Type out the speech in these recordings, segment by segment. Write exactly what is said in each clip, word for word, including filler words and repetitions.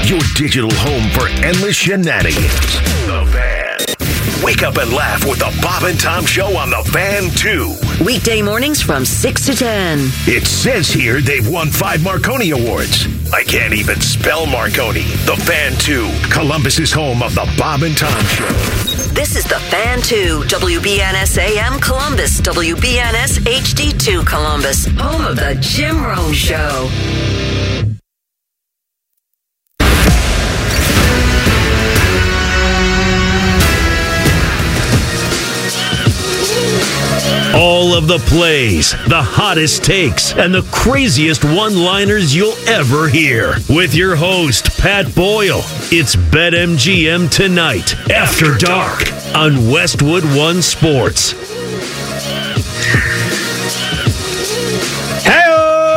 your digital home for endless shenanigans. The Fan. Wake up and laugh with the Bob and Tom Show on The Fan two. Weekday mornings from six to ten. It says here they've won five Marconi Awards. I can't even spell Marconi. The Fan two, Columbus's home of the Bob and Tom Show. This is The Fan two, W B N S A M Columbus, W B N S H D two Columbus, home of the Jim Rome Show. All of the plays, the hottest takes, and the craziest one-liners you'll ever hear. With your host, Pat Boyle. It's BetMGM Tonight, After Dark, on Westwood One Sports. Hey,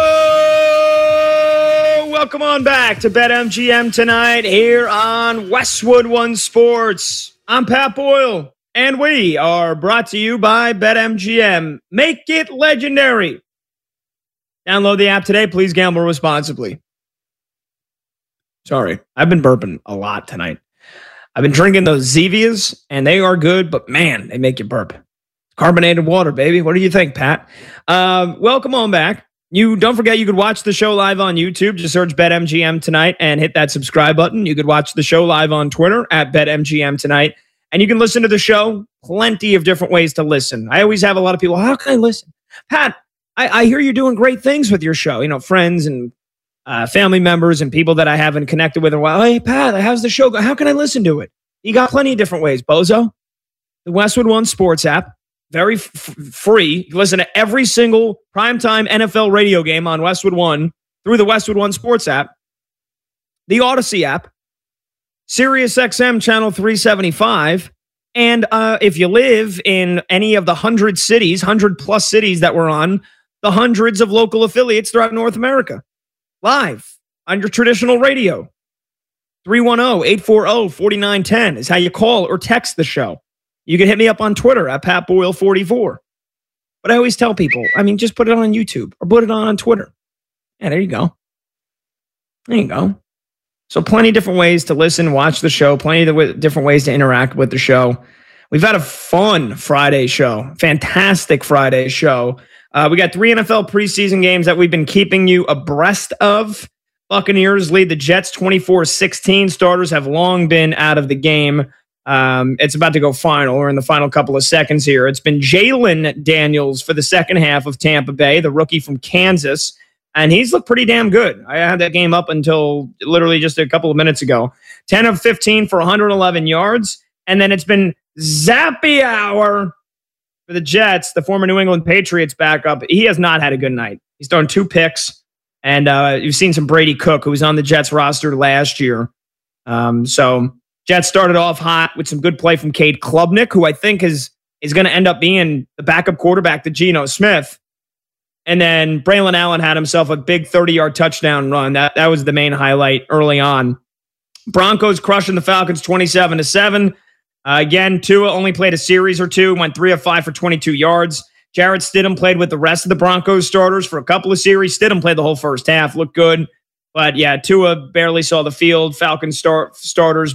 welcome on back to BetMGM Tonight here on Westwood One Sports. I'm Pat Boyle. And we are brought to you by BetMGM. Make it legendary. Download the app today. Please gamble responsibly. Sorry, I've been burping a lot tonight. I've been drinking those Zevias, and they are good, but man, they make you burp. Carbonated water, baby. What do you think, Pat? Uh, welcome on back. You don't forget you could watch the show live on YouTube. Just search BetMGM Tonight and hit that subscribe button. You could watch the show live on Twitter at BetMGM Tonight. And you can listen to the show, plenty of different ways to listen. I always have a lot of people, how can I listen? Pat, I, I hear you're doing great things with your show. You know, friends and uh, family members and people that I haven't connected with in a while. Hey, Pat, how's the show go? How can I listen to it? You got plenty of different ways, bozo. The Westwood One Sports app, very f- free. You listen to every single primetime N F L radio game on Westwood One through the Westwood One Sports app. The Odyssey app. SiriusXM channel three seventy-five. And uh, if you live in any of the hundred cities, hundred plus cities that we're on, the hundreds of local affiliates throughout North America, live on your traditional radio. three one zero, eight four zero, four nine one zero is how you call or text the show. You can hit me up on Twitter at Pat Boyle forty-four. But I always tell people, I mean, just put it on YouTube or put it on on Twitter. Yeah, there you go. There you go. So plenty of different ways to listen, watch the show, plenty of w- different ways to interact with the show. We've had a fun Friday show, fantastic Friday show. Uh, we got three N F L preseason games that we've been keeping you abreast of. Buccaneers lead the Jets twenty-four sixteen. Starters have long been out of the game. Um, it's about to go final. We're in the final couple of seconds here. It's been Jalen Daniels for the second half of Tampa Bay, the rookie from Kansas. And he's looked pretty damn good. I had that game up until literally just a couple of minutes ago. ten of fifteen for one hundred eleven yards. And then it's been Zappy hour for the Jets, the former New England Patriots backup. He has not had a good night. He's thrown two picks. And uh, you've seen some Brady Cook, who was on the Jets roster last year. Um, so Jets started off hot with some good play from Cade Klubnik, who I think is, is going to end up being the backup quarterback to Geno Smith. And then Braylon Allen had himself a big thirty-yard touchdown run. That that was the main highlight early on. Broncos crushing the Falcons twenty-seven to seven. Uh, again, Tua only played a series or two, went three of five for twenty-two yards. Jarrett Stidham played with the rest of the Broncos starters for a couple of series. Stidham played the whole first half, looked good. But yeah, Tua barely saw the field. Falcons start, starters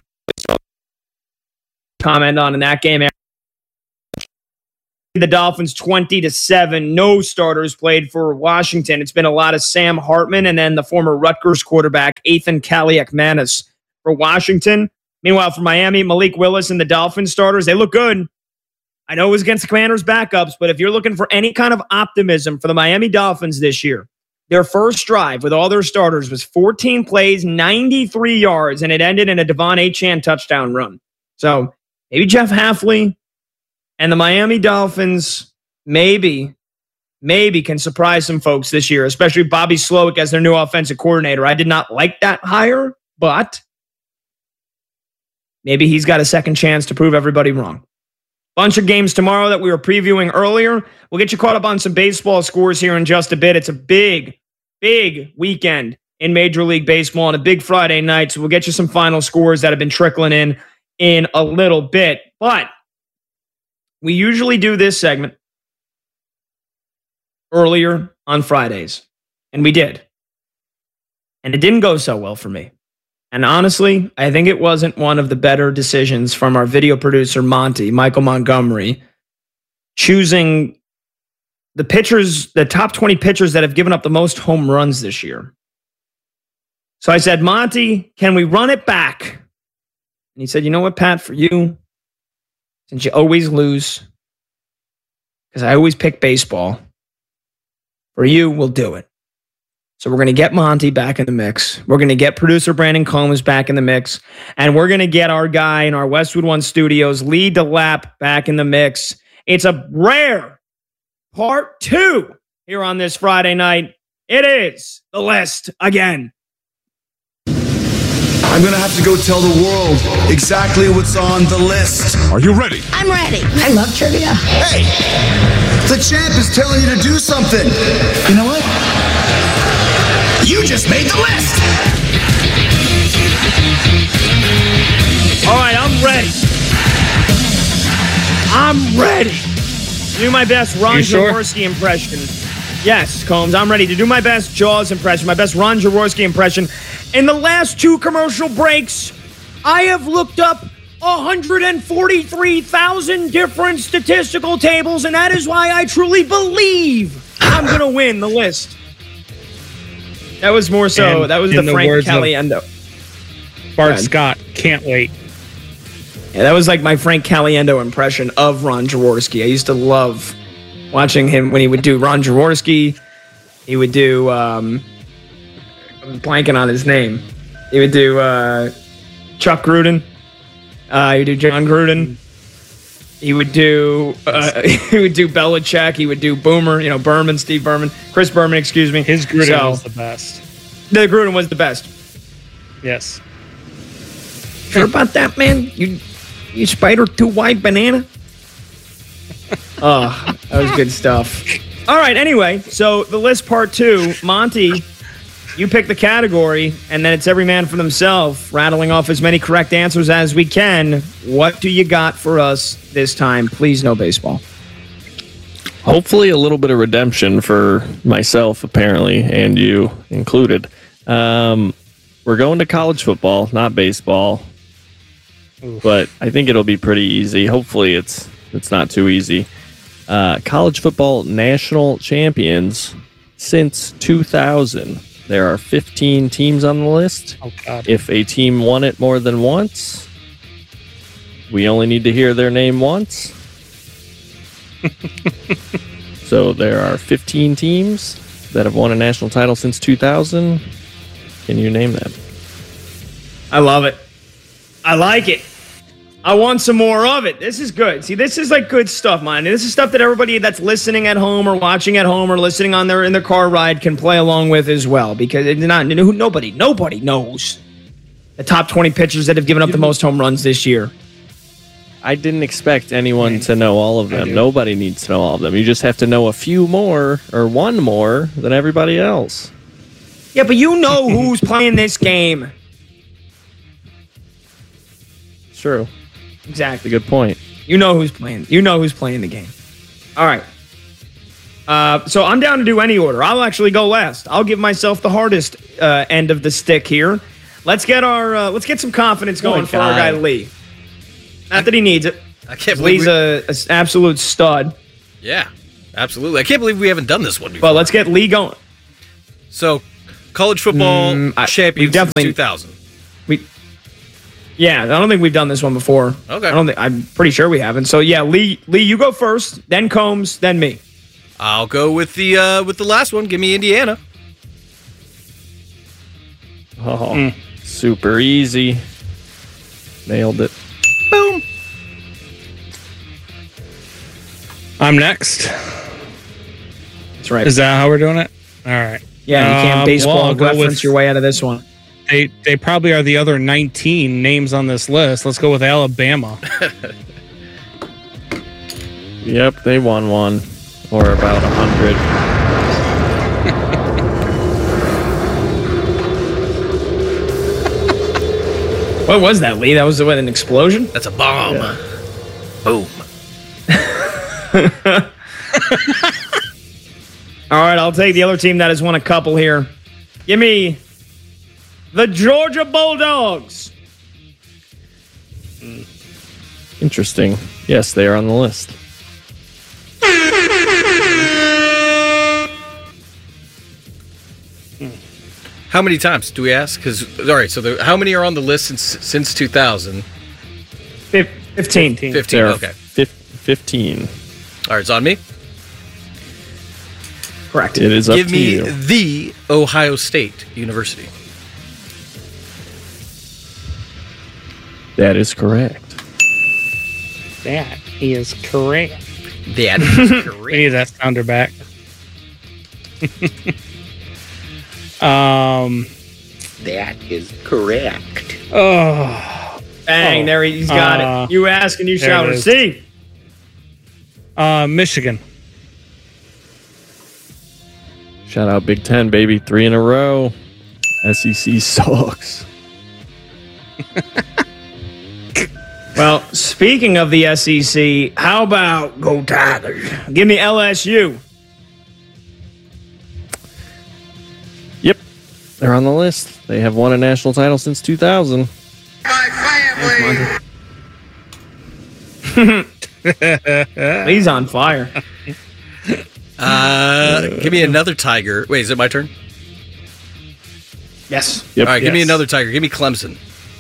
comment on in that game. The Dolphins twenty to seven. No starters played for Washington. It's been a lot of Sam Hartman and then the former Rutgers quarterback, Ethan Kaliakmanis for Washington. Meanwhile, for Miami, Malik Willis and the Dolphins starters, they look good. I know it was against the Commanders' backups, but if you're looking for any kind of optimism for the Miami Dolphins this year, their first drive with all their starters was fourteen plays, ninety-three yards, and it ended in a Devon Achane touchdown run. So maybe Jeff Hafley and the Miami Dolphins maybe, maybe can surprise some folks this year, especially Bobby Slowick as their new offensive coordinator. I did not like that hire, but maybe he's got a second chance to prove everybody wrong. Bunch of games tomorrow that we were previewing earlier. We'll get you caught up on some baseball scores here in just a bit. It's a big, big weekend in Major League Baseball on a big Friday night, so we'll get you some final scores that have been trickling in in a little bit. But we usually do this segment earlier on Fridays, and we did. And it didn't go so well for me. And honestly, I think it wasn't one of the better decisions from our video producer, Monty, Michael Montgomery, choosing the pitchers, the top twenty pitchers that have given up the most home runs this year. So I said, Monty, can we run it back? And he said, you know what, Pat, for you, since you always lose, because I always pick baseball, for you, we'll do it. So we're going to get Monty back in the mix. We're going to get producer Brandon Combs back in the mix. And we're going to get our guy in our Westwood One studios, Lee DeLapp, back in the mix. It's a rare part two here on this Friday night. It is the list again. I'm going to have to go tell the world exactly what's on the list. Are you ready? I'm ready. I love trivia. Hey, the champ is telling you to do something. You know what? You just made the list. All right, I'm ready. I'm ready to do my best Ron Jaworski impression. Yes, Combs, I'm ready to do my best Jaws impression, my best Ron Jaworski impression. In the last two commercial breaks, I have looked up one hundred forty-three thousand different statistical tables, and that is why I truly believe I'm going to win the list. That was more so, and that was the, the Frank words Caliendo. Bart Scott, can't wait. Yeah, that was like my Frank Caliendo impression of Ron Jaworski. I used to love watching him when he would do Ron Jaworski. He would do, um, I'm blanking on his name. He would do uh, Chuck Gruden. Uh, he would do John Gruden. He would do uh, he would do Belichick. He would do Boomer. You know, Berman, Steve Berman, Chris Berman. Excuse me. His Gruden so, was the best. The Gruden was the best. Yes. Sure about that, man? You you spider two white banana? Oh, that was good stuff. All right, anyway, so the list part two, Monty, you pick the category, and then it's every man for themselves, rattling off as many correct answers as we can. What do you got for us this time? Please, no baseball. Hopefully a little bit of redemption for myself, apparently, and you included. Um, we're going to college football, not baseball. Oof. But I think it'll be pretty easy. Hopefully it's it's not too easy. Uh, college football national champions since two thousand. There are fifteen teams on the list. Oh, God. If a team won it more than once, we only need to hear their name once. So there are fifteen teams that have won a national title since two thousand. Can you name them? I love it. I like it. I want some more of it. This is good. See, this is like good stuff, man. This is stuff that everybody that's listening at home or watching at home or listening on their in their car ride can play along with as well. Because it's not nobody, nobody knows the top twenty pitchers that have given up the most home runs this year. I didn't expect anyone to know all of them. Nobody needs to know all of them. You just have to know a few more or one more than everybody else. Yeah, but you know who's playing this game. It's true. Exactly. That's a good point. You know who's playing. You know who's playing the game. All right. Uh, so I'm down to do any order. I'll actually go last. I'll give myself the hardest uh, end of the stick here. Let's get our uh, let's get some confidence going for our guy Lee. Not that he needs it. I can't believe Lee's a, a absolute stud. Yeah, absolutely. I can't believe we haven't done this one before. But let's get Lee going. So, college football mm, I, champions definitely, two thousand. We, yeah, I don't think we've done this one before. Okay, I don't think. I'm pretty sure we haven't. So yeah, Lee, Lee, you go first, then Combs, then me. I'll go with the uh, with the last one. Give me Indiana. Oh, mm. Super easy. Nailed it. Boom. I'm next. That's right. Is that how we're doing it? All right. Yeah, you can't um, baseball well, reference with, your way out of this one. They they probably are the other nineteen names on this list. Let's go with Alabama. Yep, they won one, or about a hundred. What was that, Lee? That was what, an explosion? That's a bomb. Yeah. Boom. All right, I'll take the other team that has won a couple here. Give me the Georgia Bulldogs. Interesting. Yes, they are on the list. How many times do we ask? Because all right, so the, how many are on the list since since two thousand? Fifteen. Fifteen. There are Okay. fif- Fifteen. All right, it's on me. Correct. It is up Give to me you. the Ohio State University. That is correct. That is correct. That is correct. We need that sounder back. um, That is correct. oh, Bang, Oh, there he's got uh, it. You ask and you there shall it is. receive. uh, Michigan. Shout out Big Ten, baby. Three in a row. S E C sucks. Well, speaking of the S E C, how about Go Tigers? Give me L S U. Yep. They're on the list. They have won a national title since two thousand. He's on fire. Uh, give me another Tiger. Wait, is it my turn? Yes. Yep. All right, give me Yes. another Tiger. Give me Clemson.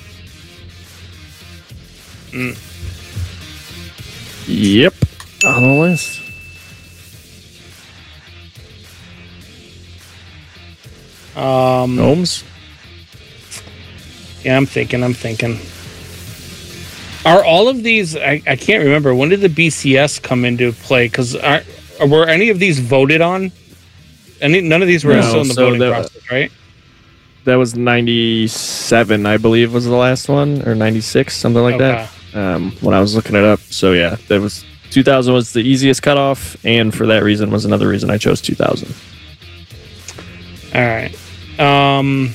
Yep. On the list. Um, Holmes? yeah, I'm thinking. I'm thinking. Are all of these? I, I can't remember. When did the B C S come into play? Because were any of these voted on? Any none of these were No, still in the so voting the- process, right? That was ninety-seven, I believe, was the last one, or ninety-six, something like Okay. that. Um, when I was looking it up. So yeah, that was two thousand was the easiest cutoff, and for that reason was another reason I chose two thousand. All right. Um,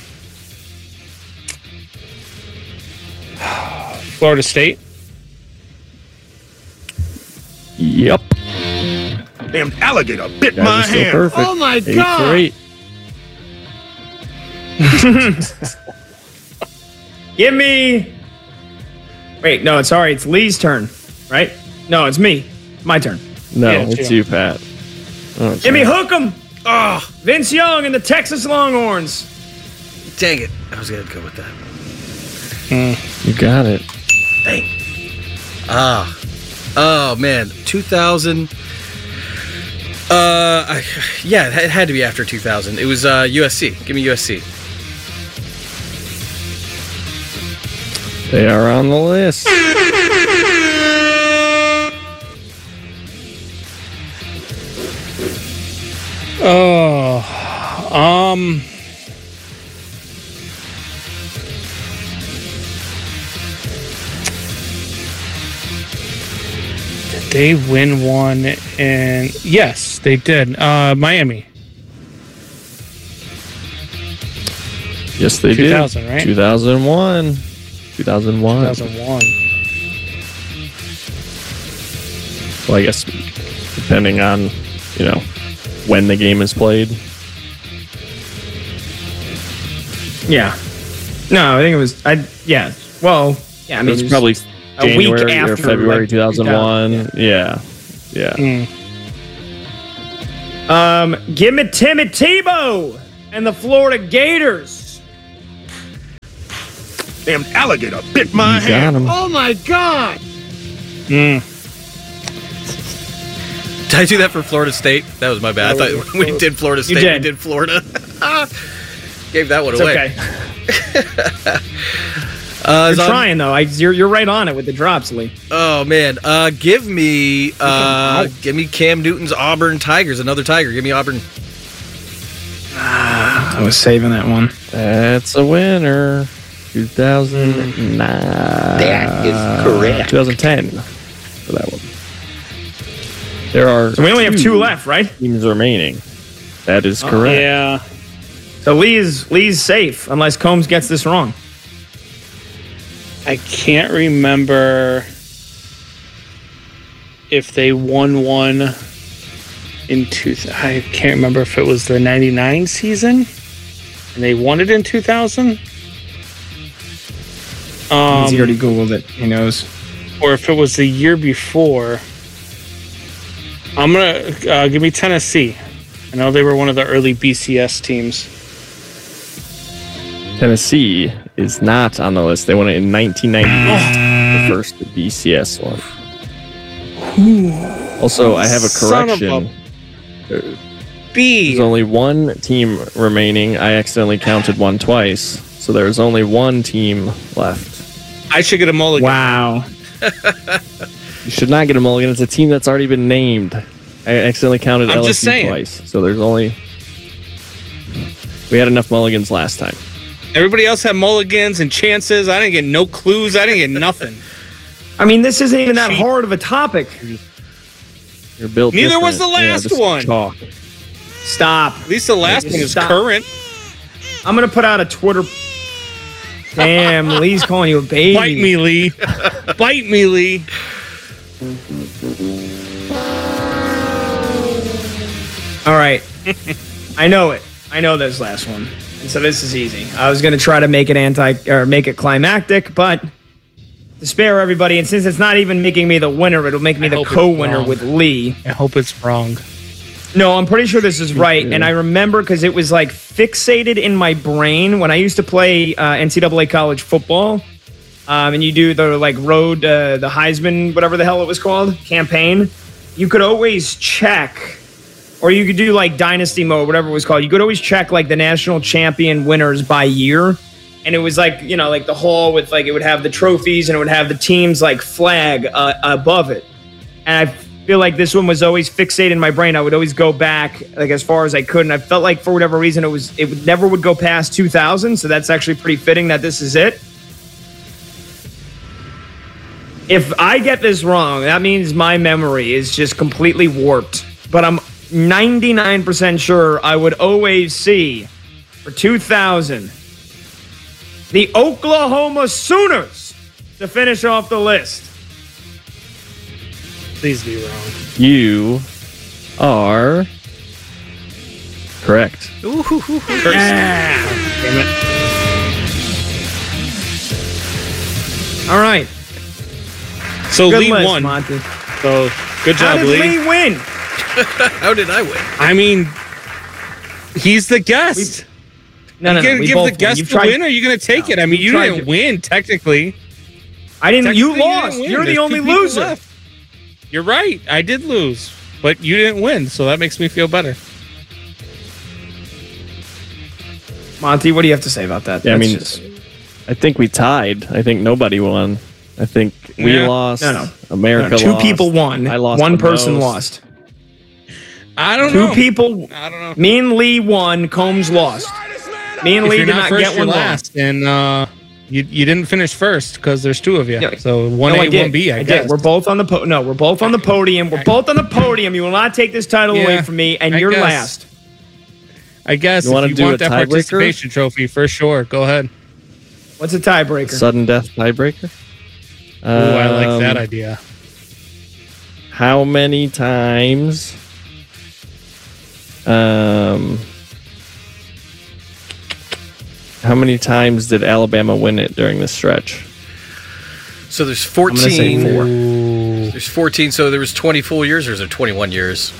Florida State. Yep. Damn alligator bit Guys my are still hand. perfect. Oh my Eight god! for eight. Give me. Wait, no, it's sorry. It's Lee's turn, right? No, it's me. My turn. No, Yeah, it's it's you. you, Pat. Oh, it's Give me you. Hook'em. Oh, Vince Young and the Texas Longhorns. Dang it. I was going to go with that. You got it. Ah. Oh, man. two thousand. Uh, I, yeah, it had to be after two thousand. It was uh, U S C. Give me U S C. They are on the list. Oh, um, did they win one? And yes, they did. Uh, Miami. Yes, they two thousand, did. right? two thousand one. two thousand one. two thousand one. Well, I guess depending on, you know, when the game is played. Yeah. No, I think it was. I yeah. Well, yeah. I mean, It was it was probably a week January after, or February like, two thousand one. yeah. Yeah. Yeah. Mm. Um, give me Timmy Tebow and the Florida Gators. Damn alligator bit my You got hand. him. Oh my god! Mm. Did I do that for Florida State? That was my bad. I thought we did Florida State. did. We did Florida. Gave that one It's away. okay. Uh, You're is on- trying though. I, you're you're right on it with the drops, Lee. Oh man, uh, give me, uh, give me Cam Newton's Auburn Tigers. Another Tiger. Give me Auburn. I was saving that one. That's a winner. two thousand nine. That is correct. twenty ten for that one. There are So we only have two left, right? teams remaining. That is correct. Yeah. So Lee's Lee's safe unless Combs gets this wrong. I can't remember if they won one in two. I can't remember if it was the ninety-nine season and they won it in two thousand. Um, He's already Googled it. He knows. Or if it was the year before. I'm going to uh, give me Tennessee. I know they were one of the early B C S teams. Tennessee is not on the list. They won it in nineteen ninety-eight, the first B C S one. Also, I have a Son of correction. a B. There's only one team remaining. I accidentally counted one twice, so there's only one team left. I should get a mulligan. Wow. You should not get a mulligan. It's a team that's already been named. I accidentally counted I'm L S U just saying. twice, so there's only... We had enough mulligans last time. Everybody else had mulligans and chances. I didn't get no clues. I didn't get nothing. I mean, this isn't even that hard of a topic. You're built Neither different. was the Yeah, last this is one. chalk. Stop. At least the last one is Stop. current. I'm going to put out a Twitter. Damn, Lee's calling you a baby. Bite me, Lee. Bite me, Lee. All right. I know it. I know this last one. And so this is easy. I was going to try to make it anti or make it climactic, but to spare everybody, and since it's not even making me the winner, it'll make me I the hope it's co-winner wrong. with Lee. I hope it's wrong. No, I'm pretty sure this is right. And I remember because it was like fixated in my brain when I used to play uh, N C double A college football. Um, and you do the like road, uh, the Heisman, whatever the hell it was called, campaign. You could always check, or you could do like dynasty mode, whatever it was called. You could always check like the national champion winners by year. And it was like, you know, like the hall with like, it would have the trophies and it would have the team's like flag uh, above it. And I feel like this one was always fixated in my brain. I would always go back like as far as I could. And I felt like for whatever reason, it was, it would never would go past two thousand. So that's actually pretty fitting that this is it. If I get this wrong, that means my memory is just completely warped. But I'm ninety-nine percent sure I would always see for two thousand the Oklahoma Sooners to finish off the list. Please be wrong. You are correct. Ooh, hoo, hoo, hoo. Yeah. Damn it. All right. So Good Lee list, won. Monty. So good How job, did Lee. Lee win? How did I win? I mean, he's the guest. No, no, you no. gonna We give both the won. guest You've the tried- win, or are you gonna take No, it? I mean, you've you tried didn't to- win technically. I didn't. You Technically, lost. didn't win. You're the There's only two people loser. left. You're right. I did lose, but you didn't win, so that makes me feel better. Monty, what do you have to say about that? Yeah, I That's mean, just- I think we tied. I think nobody won. I think we Yeah. lost. No, no. America no, two lost. people won. I lost. One the person most. lost. I don't Two know. people. I don't know. Me and Lee won. Combs lost. Me and If Lee you're did not not first, get you're one last, and uh, you you didn't finish first because there's two of you. Yeah. So one No, I A, did. one B. I, I guess. did. We're both on the po- no. We're both on the podium. We're both on the podium. You will not take this title Yeah, away from me, and I you're guess. last. I guess You if wanna you do want a that tiebreaker? participation trophy for sure, go ahead. What's a tiebreaker? Sudden death tiebreaker. Ooh, I like that Um, idea. How many times? Um, how many times did Alabama win it during this stretch? So there's I'm gonna say fourteen. four. There's fourteen. So there was twenty full years, or is there twenty-one years?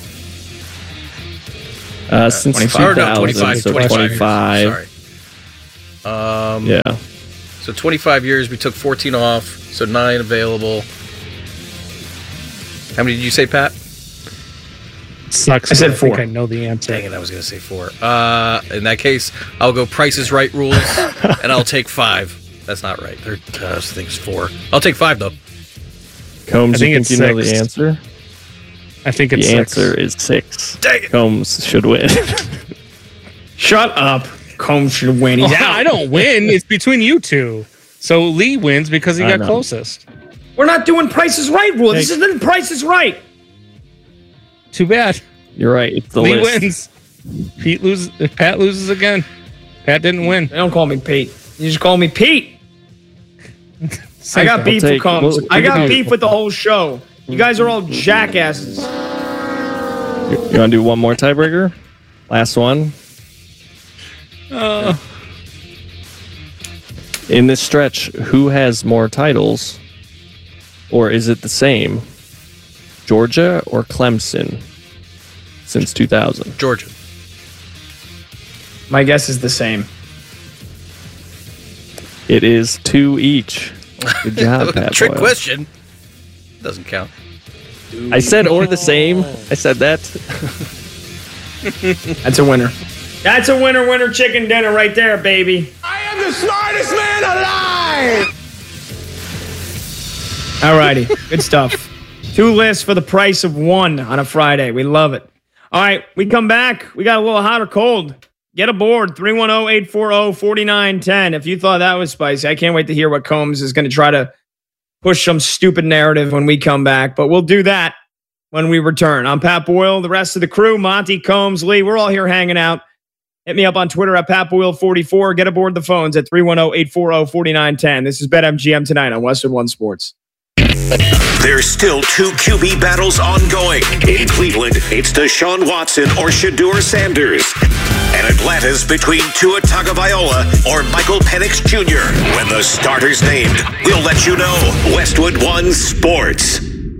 Uh, since two Or no, thousand, twenty-five. so twenty-five. twenty-five. Years. Sorry. Um, Yeah. So twenty-five years. We took fourteen off. So nine available. How many did you say, Pat? Sucks. I said 'cause think four. I know the answer. Dang it, I was going to say four. Uh, in that case, I'll go Price is Right rules, and I'll take five. That's not right. They're, uh, I think it's four. I'll take five, though. Combs, I think you it's think you know six. the answer? I think The it's six. answer is six. Dang it. Combs should win. Shut up. Combs should win. He's Oh, out. I don't win. It's between you two. So Lee wins because he I got know. closest. We're not doing Price is Right rule. This Hey. isn't Price is Right. Too bad. You're right. It's the Lee list. wins. Pete loses. Pat loses again. Pat didn't win. They don't call me Pete. You just call me Pete. I got I'll beef take- with Combs. we'll- I got we'll- beef with the whole show. You guys are all jackasses. You, you want to do one more tiebreaker? Last one. Uh, In this stretch, who has more titles? Or is it the same? Georgia or Clemson since two thousand? Georgia. My guess is the same. It is two each. Good job, Pat Trick Boyle. question. Doesn't count. I said or the same. I said that. That's a winner. That's a winner, winner chicken dinner right there, baby. I am the smartest man alive! All righty. Good stuff. Two lists for the price of one on a Friday. We love it. All right. We come back. We got a little hot or cold. Get aboard. three one zero, eight four zero, four nine one zero. If you thought that was spicy, I can't wait to hear what Combs is going to try to push some stupid narrative when we come back. But we'll do that when we return. I'm Pat Boyle. The rest of the crew, Monty, Combs, Lee, we're all here hanging out. Hit me up on Twitter at Pat Boyle forty-four. Get aboard the phones at three one zero, eight four zero, four nine one zero. This is BetMGM tonight on Westwood One Sports. There's still two Q B battles ongoing. In Cleveland, it's Deshaun Watson or Shedeur Sanders. And Atlanta's between Tua Tagovailoa or Michael Penix Junior When the starter's named, we'll let you know. Westwood One Sports.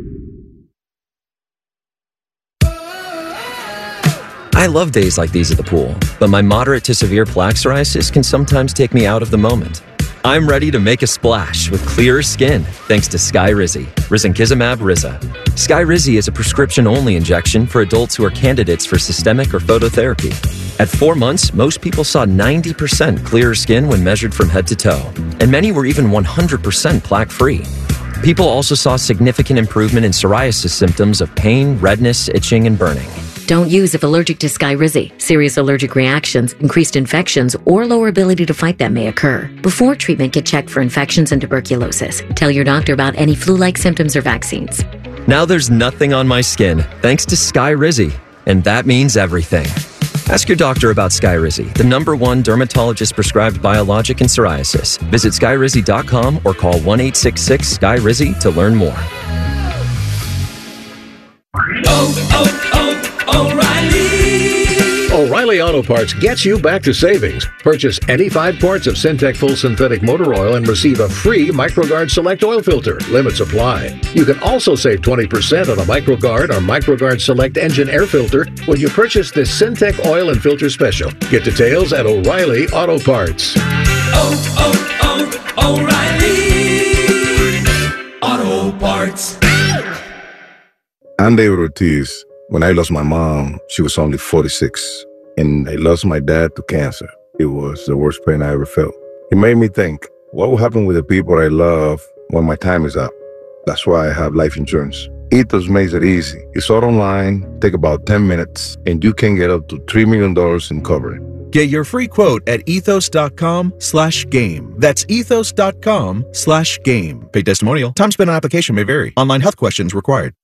I love days like these at the pool, but my moderate to severe plaque psoriasis can sometimes take me out of the moment. I'm ready to make a splash with clearer skin thanks to Skyrizi, risankizumab Riza. Skyrizi is a prescription-only injection for adults who are candidates for systemic or phototherapy. At four months, most people saw ninety percent clearer skin when measured from head to toe, and many were even one hundred percent plaque-free. People also saw significant improvement in psoriasis symptoms of pain, redness, itching, and burning. Don't use if allergic to Skyrizi. Serious allergic reactions, increased infections, or lower ability to fight them may occur. Before treatment, get checked for infections and tuberculosis. Tell your doctor about any flu-like symptoms or vaccines. Now there's nothing on my skin thanks to Skyrizi, and that means everything. Ask your doctor about Skyrizi, the number one dermatologist-prescribed biologic in psoriasis. Visit skyrizi dot com or call one eight six six, S K Y R I Z I to learn more. Oh, oh, oh. O'Reilly. O'Reilly Auto Parts gets you back to savings. Purchase any five quarts of Syntec Full Synthetic Motor Oil and receive a free MicroGuard Select Oil Filter. Limits apply. You can also save twenty percent on a MicroGuard or MicroGuard Select Engine Air Filter when you purchase this Syntec Oil and Filter Special. Get details at O'Reilly Auto Parts. Oh, oh, oh, O'Reilly Auto Parts. I'm David Ortiz. When I lost my mom, she was only forty-six, and I lost my dad to cancer. It was the worst pain I ever felt. It made me think, what will happen with the people I love when my time is up? That's why I have life insurance. Ethos makes it easy. It's all online, take about ten minutes, and you can get up to three million dollars in coverage. Get your free quote at ethos.com slash game. That's ethos.com slash game. Paid testimonial. Time spent on application may vary. Online health questions required.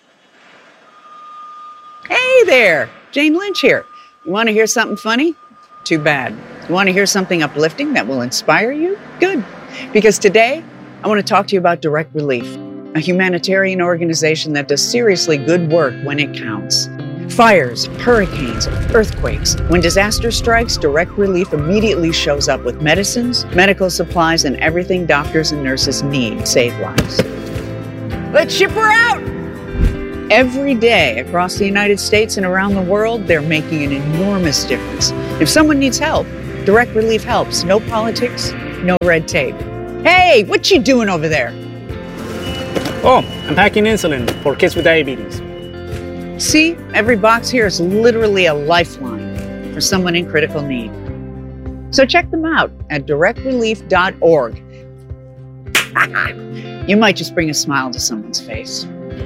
Hey there, Jane Lynch here. You want to hear something funny? Too bad. You want to hear something uplifting that will inspire you? Good. Because today, I want to talk to you about Direct Relief, a humanitarian organization that does seriously good work when it counts. Fires, hurricanes, earthquakes. When disaster strikes, Direct Relief immediately shows up with medicines, medical supplies, and everything doctors and nurses need to save lives. Let's ship her out! Every day across the United States and around the world, they're making an enormous difference. If someone needs help, Direct Relief helps. No politics, no red tape. Hey, what you doing over there? Oh, I'm packing insulin for kids with diabetes. See, every box here is literally a lifeline for someone in critical need. So check them out at direct relief dot org. You might just bring a smile to someone's face.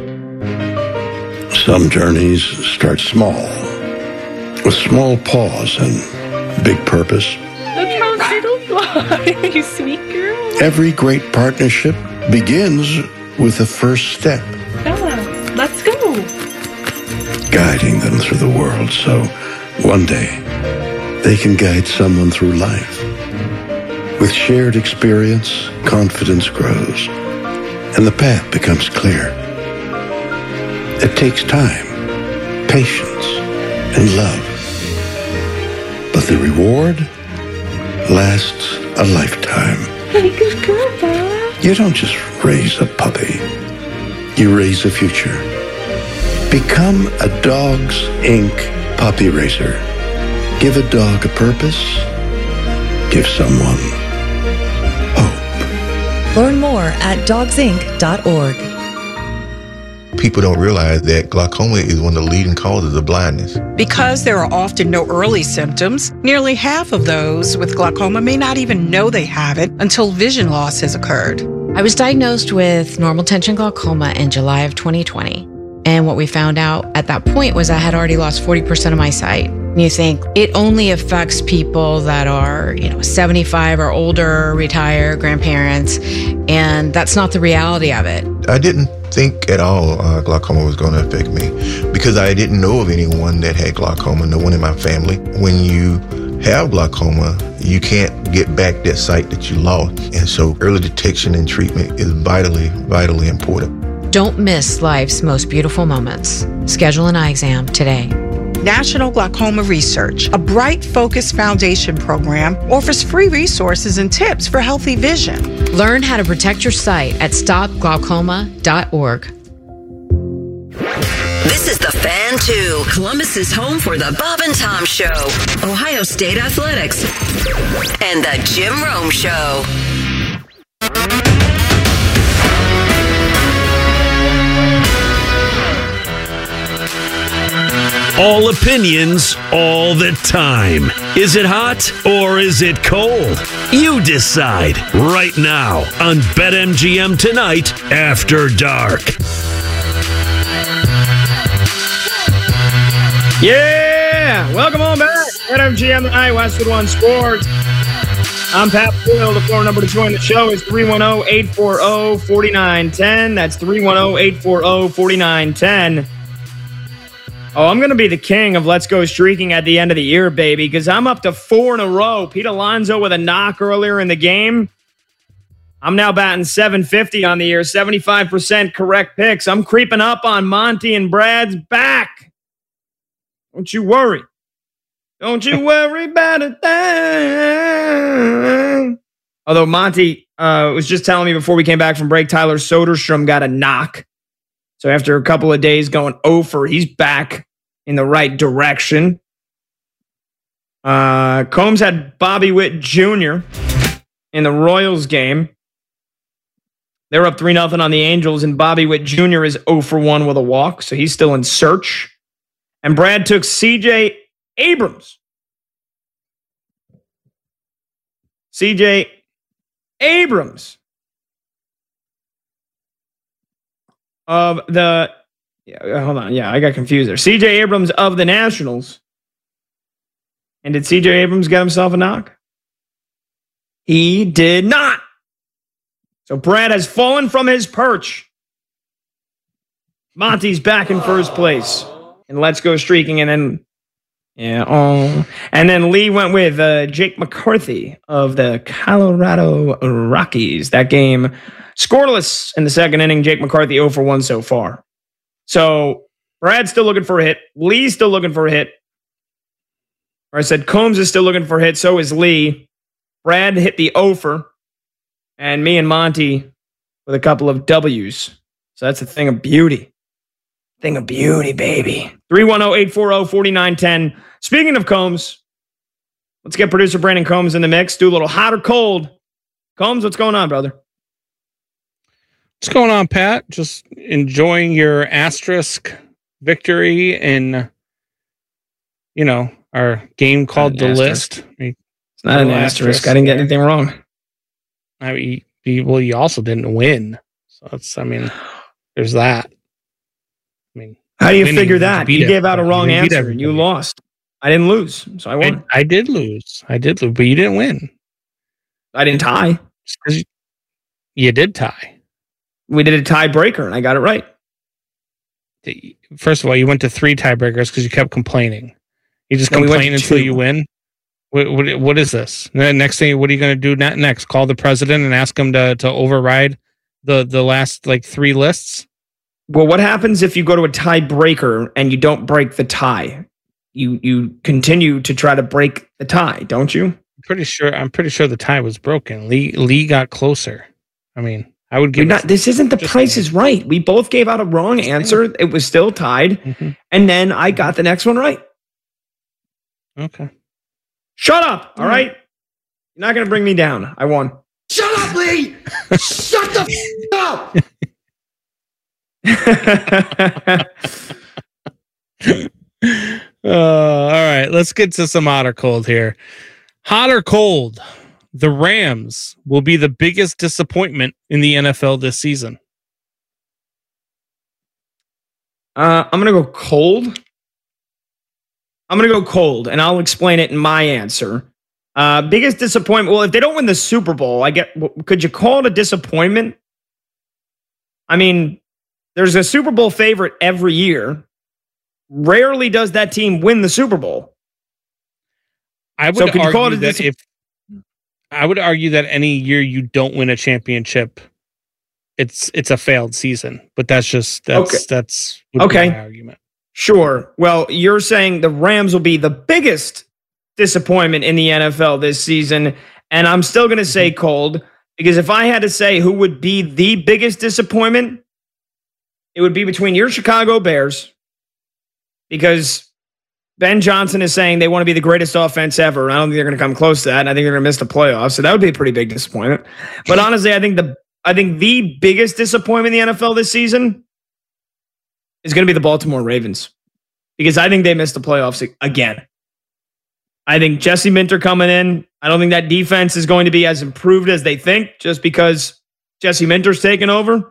Some journeys start small, with small pause and big purpose. Look how little you are, you sweet girl. Every great partnership begins with the first step. Bella, let's go. Guiding them through the world so one day they can guide someone through life. With shared experience, confidence grows, and the path becomes clear. It takes time, patience, and love. But the reward lasts a lifetime. Hey, good girl, Dad. You don't just raise a puppy. You raise a future. Become a Dogs Incorporated puppy raiser. Give a dog a purpose. Give someone hope. Learn more at dogs inc dot org. People don't realize that glaucoma is one of the leading causes of blindness. Because there are often no early symptoms, nearly half of those with glaucoma may not even know they have it until vision loss has occurred. I was diagnosed with normal tension glaucoma in July of twenty twenty. And what we found out at that point was I had already lost forty percent of my sight. And you think it only affects people that are, you know, seventy-five or older, retired, grandparents, and that's not the reality of it. I didn't think at all uh, glaucoma was going to affect me because I didn't know of anyone that had glaucoma, no one in my family. When you have glaucoma, you can't get back that sight that you lost. And so early detection and treatment is vitally, vitally important. Don't miss life's most beautiful moments. Schedule an eye exam today. National Glaucoma Research, a Bright Focus Foundation program, offers free resources and tips for healthy vision. Learn how to protect your sight at stop glaucoma dot org. This is the Fan two, Columbus's home for the Bob and Tom Show, Ohio State Athletics, and the Jim Rome Show. All opinions, all the time. Is it hot or is it cold? You decide right now on BetMGM Tonight After Dark. Yeah! Welcome on back. BetMGM Tonight, Westwood One Sports. I'm Pat Boyle. The phone number to join the show is three one zero, eight four zero, four nine one zero. That's three one zero, eight four zero, four nine one zero. Oh, I'm going to be the king of Let's Go Streaking at the end of the year, baby, because I'm up to four in a row. Pete Alonso with a knock earlier in the game. I'm now batting seven fifty on the year, seventy-five percent correct picks. I'm creeping up on Monty and Brad's back. Don't you worry. Don't you worry about a thing. Although Monty uh, was just telling me before we came back from break, Tyler Soderstrom got a knock. So after a couple of days going over, he's back in the right direction. Uh, Combs had Bobby Witt Junior in the Royals game. They're up three nothing on the Angels, and Bobby Witt Junior is zero for one with a walk, so he's still in search. And Brad took C J Abrams. C J Abrams. Of the, yeah, hold on, yeah, I got confused there. C J Abrams of the Nationals. And did C J Abrams get himself a knock? He did not. So Brad has fallen from his perch. Monty's back in first place. And Let's Go Streaking. And then, yeah, oh. And then Lee went with uh, Jake McCarthy of the Colorado Rockies. That game scoreless in the second inning. Jake McCarthy zero for one so far. So Brad's still looking for a hit. Lee's still looking for a hit. Or I said Combs is still looking for a hit. So is Lee. Brad hit the over. And me and Monty with a couple of W's. So that's a thing of beauty. Thing of beauty, baby. three one zero, eight four zero, four nine one zero. Speaking of Combs, let's get producer Brandon Combs in the mix. Do a little hot or cold. Combs, what's going on, brother? What's going on, Pat? Just enjoying your asterisk victory in, you know, our game called The List. I mean, it's not an asterisk. asterisk. I didn't get anything wrong. I mean, well, you also didn't win. So it's, I mean, there's that. I mean, how do you figure that? You gave out a wrong answer and you lost. I didn't lose, so I won. I, I did lose. I did lose, but you didn't win. I didn't tie. You, you did tie. We did a tiebreaker, and I got it right. First of all, you went to three tiebreakers because you kept complaining. You just no, complain we until two. You win. What, what, what is this? Next thing, what are you going to do next? Call the president and ask him to to override the the last like three lists? Well, what happens if you go to a tiebreaker and you don't break the tie? You you continue to try to break the tie, don't you? pretty sure. I'm pretty sure the tie was broken. Lee Lee got closer. I mean, I would give. Not, this isn't the Price is Right. We both gave out a wrong answer. It was still tied, mm-hmm. and then I got the next one right. Okay. Shut up. All right. You're not going to bring me down. I won. Shut up, Lee. Shut the f- up. uh, all right. Let's get to some hot or cold here. Hot or cold? The Rams will be the biggest disappointment in the N F L this season. Uh, I'm going to go cold. I'm going to go cold, and I'll explain it in my answer. Uh, biggest disappointment. Well, if they don't win the Super Bowl, I get. Could you call it a disappointment? I mean, there's a Super Bowl favorite every year. Rarely does that team win the Super Bowl. I would so could argue you call it a that dis- if I would argue that any year you don't win a championship, it's it's a failed season. But that's just that's okay. that's okay. my argument. Sure. Well, you're saying the Rams will be the biggest disappointment in the N F L this season, and I'm still going to say cold, because if I had to say who would be the biggest disappointment, it would be between your Chicago Bears, because Ben Johnson is saying they want to be the greatest offense ever. I don't think they're going to come close to that, and I think they're going to miss the playoffs, so that would be a pretty big disappointment. But honestly, I think the I think the biggest disappointment in the N F L this season is going to be the Baltimore Ravens, because I think they missed the playoffs again. I think Jesse Minter coming in, I don't think that defense is going to be as improved as they think, just because Jesse Minter's taken over.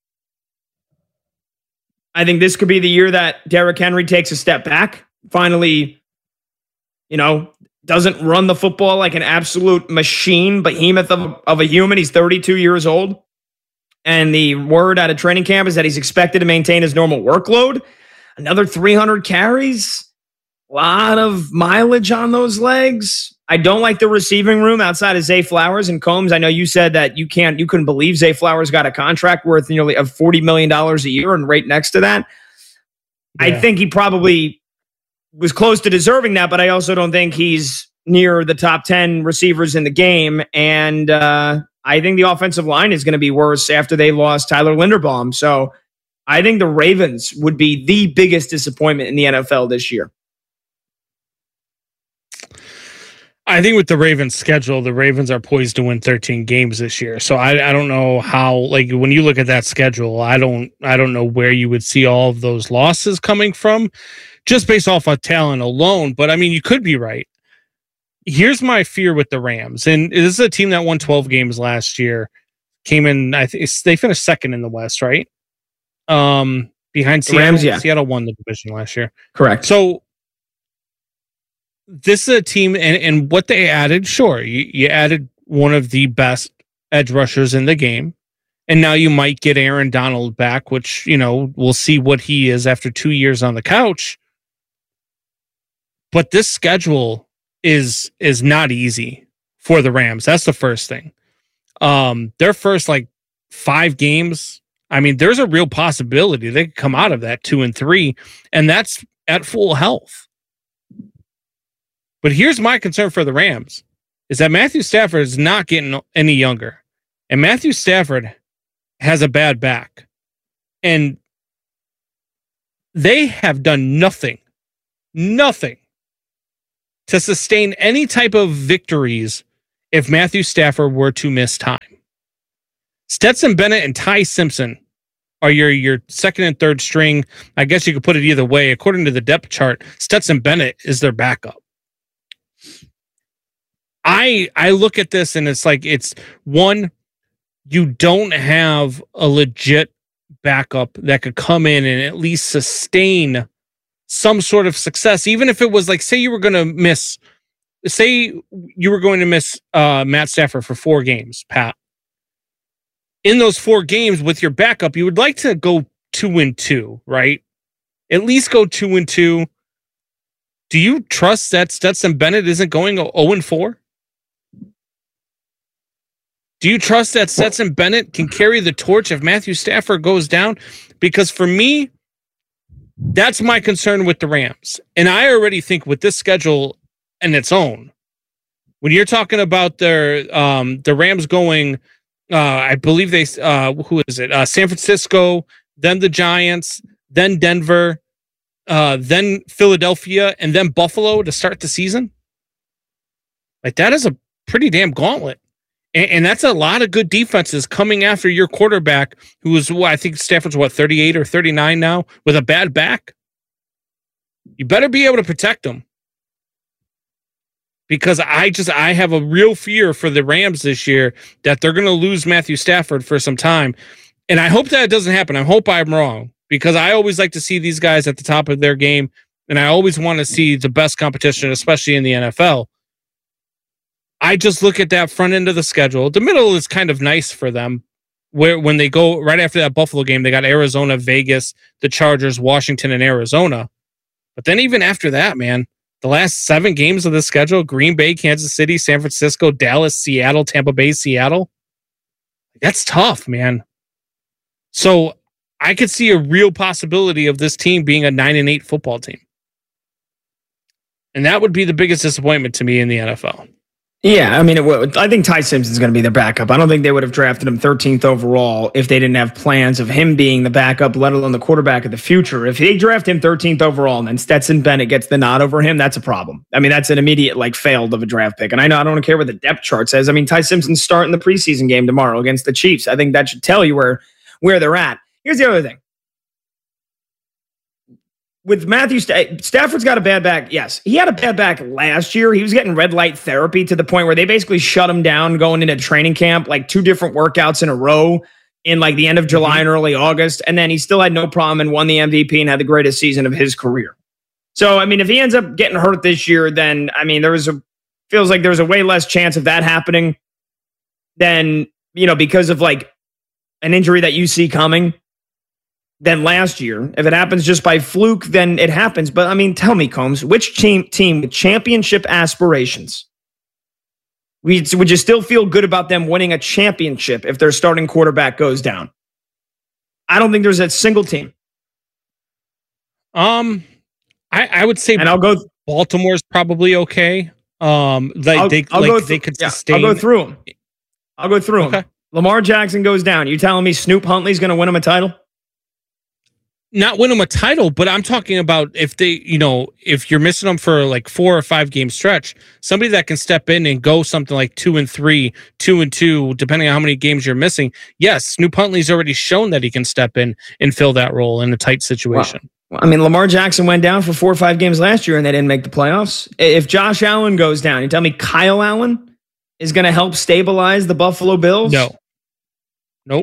I think this could be the year that Derrick Henry takes a step back, finally, you know, doesn't run the football like an absolute machine, behemoth of, of a human. He's thirty-two years old. And the word out of training camp is that he's expected to maintain his normal workload. Another three hundred carries. A lot of mileage on those legs. I don't like the receiving room outside of Zay Flowers and Combs. I know you said that you can't, you couldn't believe Zay Flowers got a contract worth nearly of forty million dollars a year, and right next to that, yeah. I think he probably was close to deserving that, but I also don't think he's near the top ten receivers in the game. And uh, I think the offensive line is going to be worse after they lost Tyler Linderbaum. So I think the Ravens would be the biggest disappointment in the N F L this year. I think with the Ravens schedule, the Ravens are poised to win thirteen games this year. So I, I don't know how, like when you look at that schedule, I don't I don't know where you would see all of those losses coming from just based off of talent alone. But I mean, you could be right. Here's my fear with the Rams. And this is a team that won twelve games last year. Came in, I think they finished second in the West, right? Um, behind Seattle. Rams, yeah. Seattle won the division last year. Correct. So this is a team, and, and what they added, sure, you, you added one of the best edge rushers in the game, and now you might get Aaron Donald back, which, you know, we'll see what he is after two years on the couch. But this schedule is is not easy for the Rams. That's the first thing. Um, their first, like, five games, I mean, there's a real possibility they could come out of that two and three, and that's at full health. But here's my concern for the Rams, is that Matthew Stafford is not getting any younger. And Matthew Stafford has a bad back. And they have done nothing, nothing to sustain any type of victories if Matthew Stafford were to miss time. Stetson Bennett and Ty Simpson are your, your second and third string. I guess you could put it either way. According to the depth chart, Stetson Bennett is their backup. I I look at this and it's like, it's one, you don't have a legit backup that could come in and at least sustain some sort of success. Even if it was like, say you were going to miss, say you were going to miss uh, Matt Stafford for four games, Pat. In those four games with your backup, you would like to go two and two, right? At least go two and two. Do you trust that Stetson Bennett isn't going zero and four? Do you trust that Stetson Bennett can carry the torch if Matthew Stafford goes down? Because for me, that's my concern with the Rams. And I already think with this schedule and its own, When you're talking about their um, the Rams going, uh, I believe they uh, who is it? Uh, San Francisco, then the Giants, then Denver, uh, then Philadelphia, and then Buffalo to start the season. Like that is a pretty damn gauntlet. And, and that's a lot of good defenses coming after your quarterback, who is, well, I think Stafford's, what, thirty-eight or thirty-nine now, with a bad back? You better be able to protect them. Because I just, I have a real fear for the Rams this year that they're going to lose Matthew Stafford for some time. And I hope that it doesn't happen. I hope I'm wrong, because I always like to see these guys at the top of their game. And I always want to see the best competition, especially in the N F L. I just look at that front end of the schedule. The middle is kind of nice for them, where when they go right after that Buffalo game, they got Arizona, Vegas, the Chargers, Washington, and Arizona. But then even after that, man, the last seven games of the schedule, Green Bay, Kansas City, San Francisco, Dallas, Seattle, Tampa Bay, Seattle. That's tough, man. So I could see a real possibility of this team being a nine and eight football team. And that would be the biggest disappointment to me in the N F L. Yeah, I mean, it would, I think Ty Simpson's going to be their backup. I don't think they would have drafted him thirteenth overall if they didn't have plans of him being the backup, let alone the quarterback of the future. If they draft him thirteenth overall and then Stetson Bennett gets the nod over him, that's a problem. I mean, that's an immediate, like, failed of a draft pick. And I know I don't care what the depth chart says. I mean, Ty Simpson's starting the preseason game tomorrow against the Chiefs. I think that should tell you where, where they're at. Here's the other thing. With Matthew St- Stafford's got a bad back. Yes, he had a bad back last year. He was getting red light therapy to the point where they basically shut him down going into training camp, like two different workouts in a row in like the end of July mm-hmm. and early August. And then he still had no problem and won the M V P and had the greatest season of his career. So, I mean, if he ends up getting hurt this year, then, I mean, there was a, feels like there's a way less chance of that happening than, you know, because of like an injury that you see coming than last year. If it happens just by fluke, then it happens. But I mean, tell me, Combs, which team team with championship aspirations would you still feel good about them winning a championship if their starting quarterback goes down? I don't think there's a single team. Um, I, I would say, and I'll go. Baltimore's probably okay. Um, like I'll, they I'll like go they th- could yeah, sustain. I'll go through them. I'll go through okay. them. Lamar Jackson goes down. You telling me Snoop Huntley's going to win him a title? Not win them a title, but I'm talking about if they, you know, if you're missing them for like four or five game stretch, somebody that can step in and go something like two and three, two and two, depending on how many games you're missing. Yes, Snoop Huntley's already shown that he can step in and fill that role in a tight situation. Well, I mean, Lamar Jackson went down for four or five games last year and they didn't make the playoffs. If Josh Allen goes down, you tell me Kyle Allen is going to help stabilize the Buffalo Bills? No. Nope.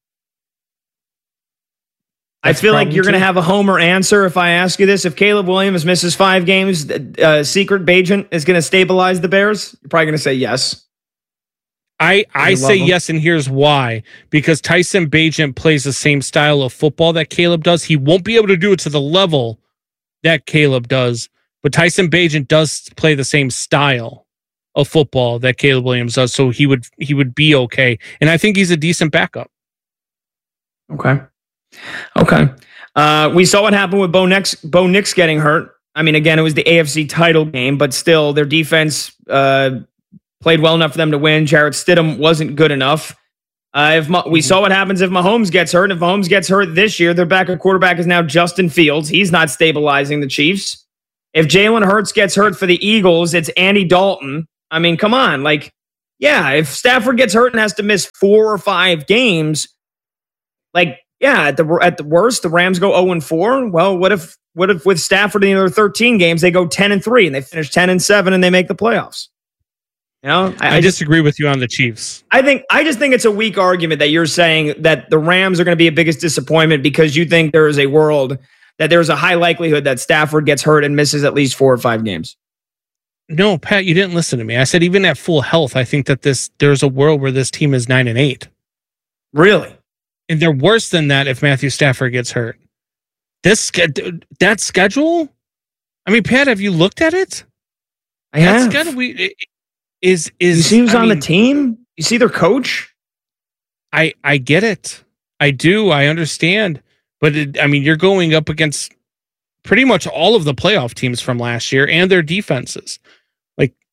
That's I feel like you're going to have a homer answer if I ask you this. If Caleb Williams misses five games, uh, Secret Bagent is going to stabilize the Bears? You're probably going to say yes. I, I say yes, and here's why. Because Tyson Bagent plays the same style of football that Caleb does. He won't be able to do it to the level that Caleb does, but Tyson Bagent does play the same style of football that Caleb Williams does, so he would he would be okay. And I think he's a decent backup. Okay. Okay. Uh, we saw what happened with Bo Nix, Bo Nix getting hurt. I mean, again, it was the A F C title game, but still their defense uh, played well enough for them to win. Jarrett Stidham wasn't good enough. Uh, if Ma- we saw what happens if Mahomes gets hurt. If Mahomes gets hurt this year, their backup quarterback is now Justin Fields. He's not stabilizing the Chiefs. If Jalen Hurts gets hurt for the Eagles, it's Andy Dalton. I mean, come on. Like, yeah, if Stafford gets hurt and has to miss four or five games, like, yeah, at the at the worst, the Rams go oh and four. Well, what if what if with Stafford in the other thirteen games, they go ten and three and they finish ten and seven and they make the playoffs? You know, I, I, I disagree just, with you on the Chiefs. I think I just think it's a weak argument that you're saying that the Rams are going to be a biggest disappointment because you think there is a world that there's a high likelihood that Stafford gets hurt and misses at least four or five games. No, Pat, you didn't listen to me. I said even at full health, I think that this there's a world where this team is nine and eight. Really? And they're worse than that if Matthew Stafford gets hurt. This that schedule, I mean, Pat, have you looked at it? I have. That schedule we, is is you see who's I on mean, the team? You see their coach? I I get it. I do. I understand. But it, I mean, you're going up against pretty much all of the playoff teams from last year and their defenses. Like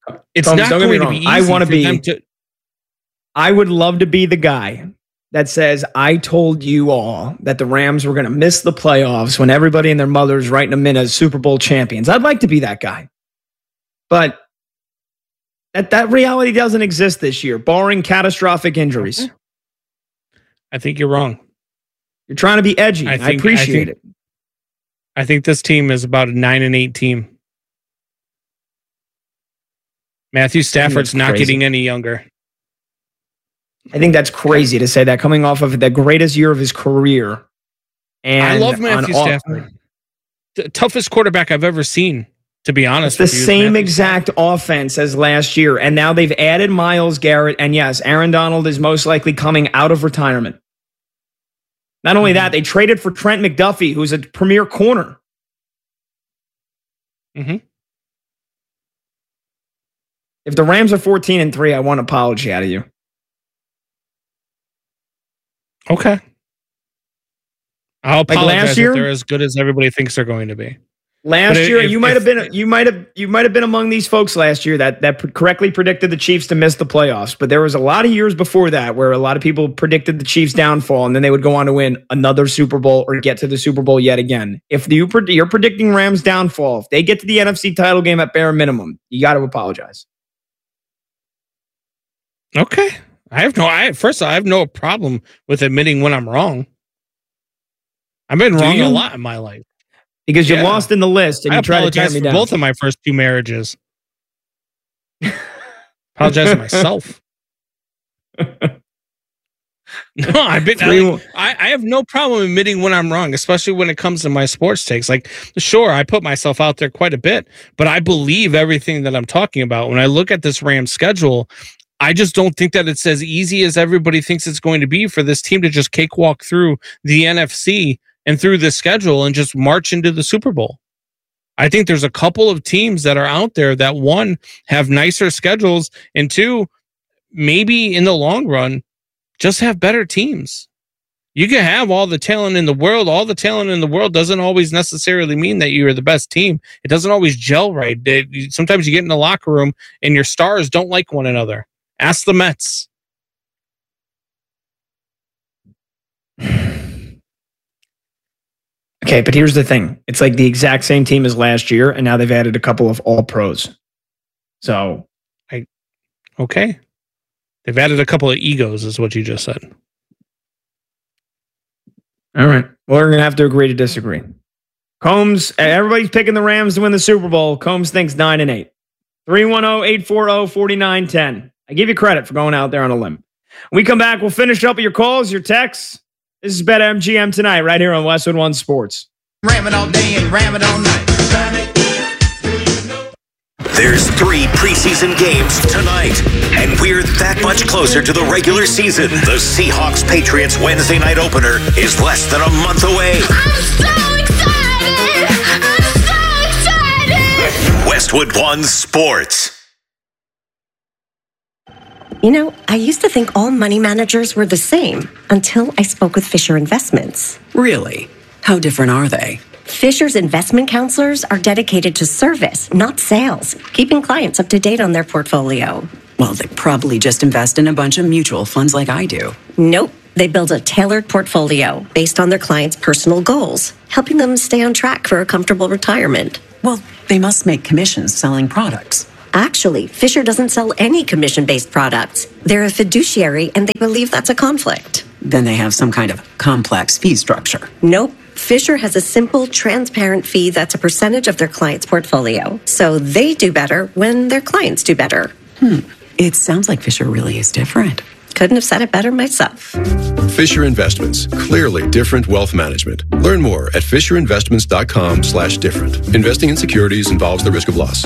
It's Combs, not don't get me going to wrong. be easy I want to for be. them to. I would love to be the guy that says, I told you all that the Rams were going to miss the playoffs when everybody and their mothers writing them in as Super Bowl champions. I'd like to be that guy. But that, that reality doesn't exist this year, barring catastrophic injuries. I think you're wrong. You're trying to be edgy. I, think, I appreciate I think, it. I think this team is about a nine and eight team. Matthew Stafford's not crazy. getting any younger. I think that's crazy to say that coming off of the greatest year of his career. And I love Matthew on, Stafford. The toughest quarterback I've ever seen, to be honest. It's the same exact offense as last year. And now they've added Myles Garrett. And yes, Aaron Donald is most likely coming out of retirement. Not only that, they traded for Trent McDuffie, who's a premier corner. Mm-hmm. If the Rams are fourteen and three, I want an apology out of you. Okay. I'll Like apologize last year? if they're as good as everybody thinks they're going to be. Last But year, if- you might if- have been you might have you might have been among these folks last year that that correctly predicted the Chiefs to miss the playoffs. But there was a lot of years before that where a lot of people predicted the Chiefs' downfall, and then they would go on to win another Super Bowl or get to the Super Bowl yet again. If you pred- you're predicting Rams' downfall, if they get to the N F C title game at bare minimum, you got to apologize. Okay. I have no, I first of all, I have no problem with admitting when I'm wrong. I've been Do wrong you? a lot in my life. Because you Yeah. lost in the list and I you tried to tear apologize me for down. both of my first two marriages. Apologize to myself. No, I've been. Three- I, I I have no problem admitting when I'm wrong, especially when it comes to my sports takes. Like, sure, I put myself out there quite a bit, but I believe everything that I'm talking about. When I look at this Rams schedule, I just don't think that it's as easy as everybody thinks it's going to be for this team to just cakewalk through the N F C and through this schedule and just march into the Super Bowl. I think there's a couple of teams that are out there that, one, have nicer schedules, and two, maybe in the long run, just have better teams. You can have all the talent in the world. All the talent in the world doesn't always necessarily mean that you're the best team. It doesn't always gel right. They- sometimes you get in the locker room and your stars don't like one another. Ask the Mets. Okay, but here's the thing. It's like the exact same team as last year, and now they've added a couple of all pros. So, I okay. They've added a couple of egos, is what you just said. all right. Well, we're going to have to agree to disagree. Combs, everybody's picking the Rams to win the Super Bowl. Combs thinks nine and eight. three one zero, eight four zero, four nine one zero. I give you credit for going out there on a limb. When we come back, we'll finish up with your calls, your texts. This is BetMGM tonight, right here on Westwood One Sports. Ram it all day and ram it all night. There's three preseason games tonight, and we're that much closer to the regular season. The Seahawks-Patriots Wednesday night opener is less than a month away. I'm so excited! I'm so excited! Westwood One Sports. You know, I used to think all money managers were the same until I spoke with Fisher Investments. Really? How different are they? Fisher's investment counselors are dedicated to service, not sales, keeping clients up to date on their portfolio. Well, they probably just invest in a bunch of mutual funds like I do. Nope. They build a tailored portfolio based on their clients' personal goals, helping them stay on track for a comfortable retirement. Well, they must make commissions selling products. Actually, Fisher doesn't sell any commission-based products. They're a fiduciary, and they believe that's a conflict. Then they have some kind of complex fee structure. Nope. Fisher has a simple, transparent fee that's a percentage of their client's portfolio. So they do better when their clients do better. Hmm. It sounds like Fisher really is different. Couldn't have said it better myself. Fisher Investments. Clearly different wealth management. Learn more at fisherinvestments.com slash different. Investing in securities involves the risk of loss.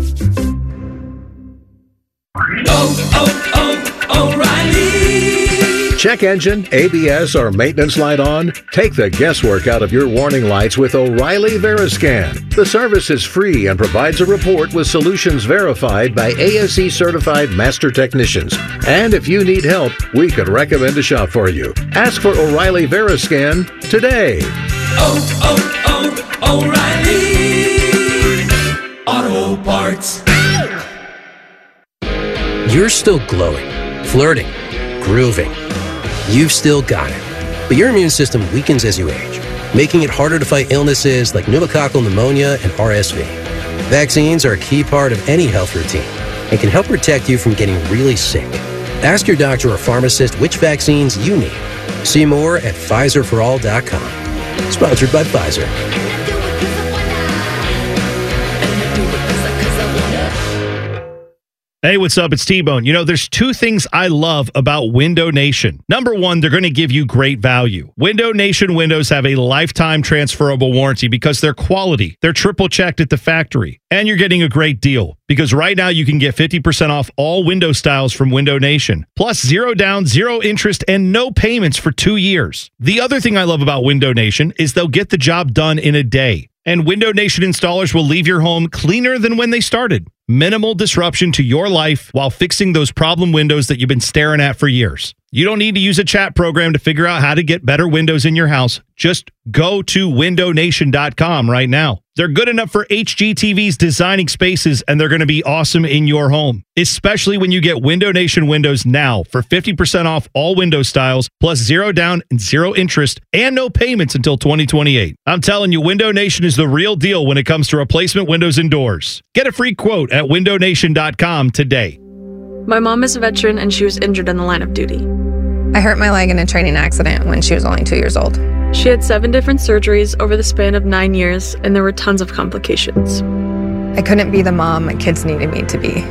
Oh, oh, oh, O'Reilly. Check engine, A B S, or maintenance light on? Take the guesswork out of your warning lights with O'Reilly Veriscan. The service is free and provides a report with solutions verified by A S E certified master technicians. And if you need help, we could recommend a shop for you. Ask for O'Reilly Veriscan today. Oh, oh, oh, O'Reilly. Auto Parts. You're still glowing, flirting, grooving. You've still got it. But your immune system weakens as you age, making it harder to fight illnesses like pneumococcal pneumonia and R S V. Vaccines are a key part of any health routine and can help protect you from getting really sick. Ask your doctor or pharmacist which vaccines you need. See more at Pfizer for all dot com. Sponsored by Pfizer. Hey, what's up? It's T-Bone. You know, there's two things I love about Window Nation. Number one, they're going to give you great value. Window Nation windows have a lifetime transferable warranty because they're quality. They're triple checked at the factory. And you're getting a great deal because right now you can get fifty percent off all window styles from Window Nation. Plus zero down, zero interest, and no payments for two years. The other thing I love about Window Nation is they'll get the job done in a day. And Window Nation installers will leave your home cleaner than when they started. Minimal disruption to your life while fixing those problem windows that you've been staring at for years. You don't need to use a chat program to figure out how to get better windows in your house. Just go to window nation dot com right now. They're good enough for H G T V's designing spaces, and they're going to be awesome in your home, especially when you get Window Nation windows now for fifty percent off all window styles, plus zero down and zero interest, and no payments until twenty twenty-eight. I'm telling you, Window Nation is the real deal when it comes to replacement windows and doors. Get a free quote at window nation dot com today. My mom is a veteran and she was injured in the line of duty. I hurt my leg in a training accident when she was only two years old. She had seven different surgeries over the span of nine years, and there were tons of complications. I couldn't be the mom my kids needed me to be.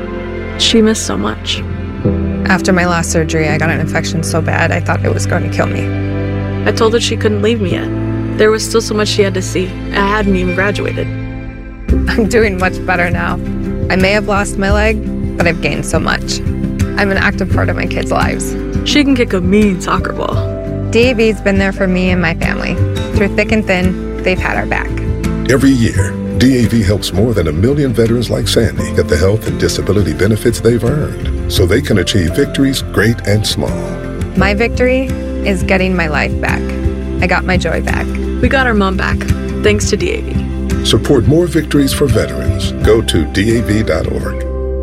She missed so much. After my last surgery, I got an infection so bad I thought it was going to kill me. I told her she couldn't leave me yet. There was still so much she had to see. I hadn't even graduated. I'm doing much better now. I may have lost my leg, but I've gained so much. I'm an active part of my kids' lives. She can kick a mean soccer ball. D A V's been there for me and my family. Through thick and thin, they've had our back. Every year, D A V helps more than a million veterans like Sandy get the health and disability benefits they've earned so they can achieve victories great and small. My victory is getting my life back. I got my joy back. We got our mom back, thanks to D A V. Support more victories for veterans. Go to D A V dot org.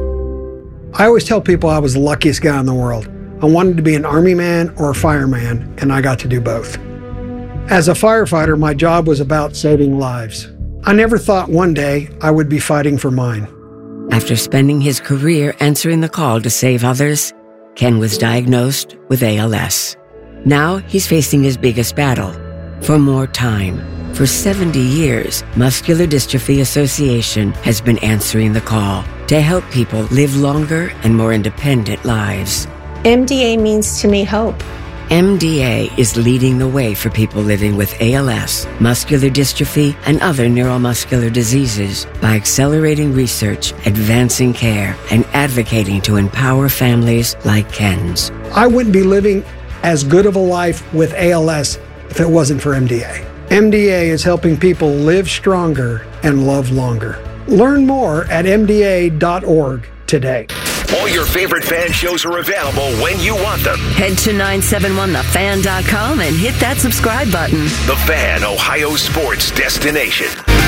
I always tell people I was the luckiest guy in the world. I wanted to be an army man or a fireman, and I got to do both. As a firefighter, my job was about saving lives. I never thought one day I would be fighting for mine. After spending his career answering the call to save others, Ken was diagnosed with A L S. Now he's facing his biggest battle, for more time. For seventy years, Muscular Dystrophy Association has been answering the call to help people live longer and more independent lives. M D A means to me hope. M D A is leading the way for people living with A L S, muscular dystrophy, and other neuromuscular diseases by accelerating research, advancing care, and advocating to empower families like Ken's. I wouldn't be living as good of a life with A L S if it wasn't for M D A. M D A is helping people live stronger and love longer. Learn more at M D A dot org today. All your favorite fan shows are available when you want them. Head to nine seven one the fan dot com and hit that subscribe button. The Fan, Ohio sports destination.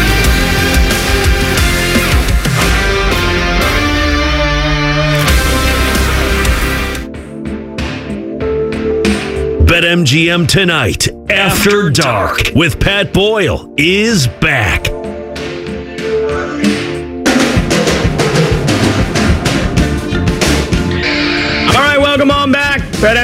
BetMGM Tonight, After Dark, with Pat Boyle, is back. All right, welcome on back.